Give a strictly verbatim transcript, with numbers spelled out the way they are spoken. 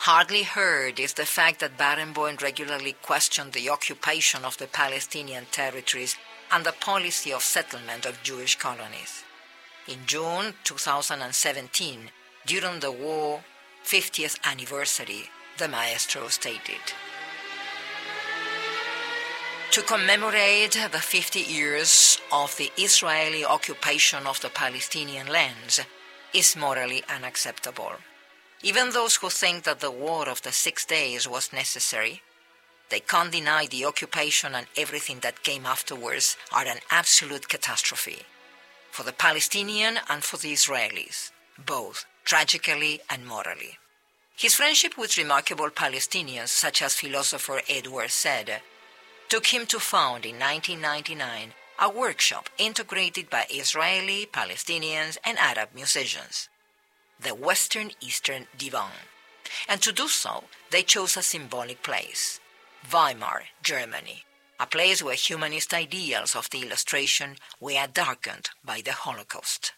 Hardly heard is the fact that Barenboim regularly questioned the occupation of the Palestinian territories and the policy of settlement of Jewish colonies. In June two thousand seventeen, during the war fiftieth anniversary, the maestro stated, "To commemorate the fifty years of the Israeli occupation of the Palestinian lands is morally unacceptable. Even those who think that the war of the six days was necessary, they can't deny the occupation and everything that came afterwards are an absolute catastrophe, for the Palestinian and for the Israelis, both tragically and morally." His friendship with remarkable Palestinians, such as philosopher Edward Said, took him to found in nineteen ninety-nine a workshop integrated by Israeli, Palestinians, and Arab musicians, the Western Eastern Divan. And to do so, they chose a symbolic place, Weimar, Germany, a place where humanist ideals of the illustration were darkened by the Holocaust.